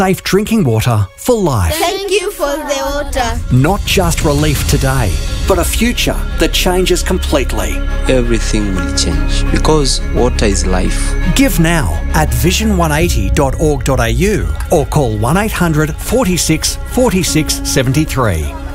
Safe drinking water for life. Thank you for the water. Not just relief today, but a future that changes completely. Everything will change because water is life. Give now at vision180.org.au or call 1800 46 46 73.